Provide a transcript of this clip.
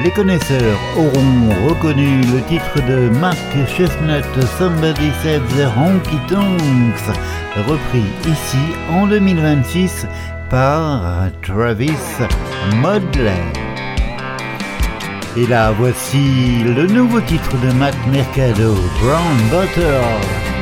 Les connaisseurs auront reconnu le titre de Mark Chestnut, Somebody Said the Honky Tonks, repris ici en 2026 par Travis Modley. Et là, voici le nouveau titre de Matt Mercado, Brown Butter.